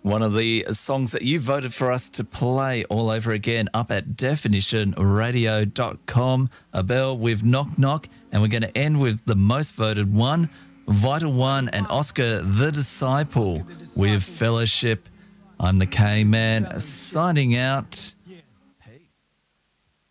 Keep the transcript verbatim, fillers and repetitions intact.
One of the songs that you voted for us to play all over again up at definition radio dot com. Abel with Knock Knock, and we're going to end with the most voted one, Vital One and Oscar the Disciple with Fellowship. I'm the K-Man signing out.